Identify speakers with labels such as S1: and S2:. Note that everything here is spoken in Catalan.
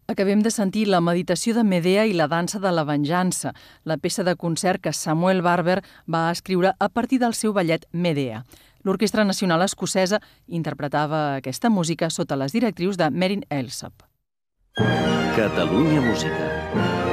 S1: Acabem de sentir la meditació de Medea i la dansa de la venjança, la peça de concert que Samuel Barber va escriure a partir del seu ballet Medea. L'Orquestra Nacional Escocesa interpretava aquesta música sota les directrius de Merin Alsop.
S2: Catalunya Música.